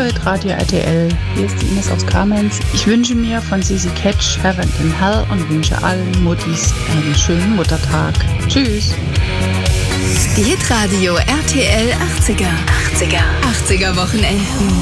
Liebe Radio RTL, hier ist die Ines aus Kamenz. Ich wünsche mir von Sisi Catch Heaven in Hell und wünsche allen Muttis einen schönen Muttertag. Tschüss. Die Hitradio RTL 80er Wochenenden.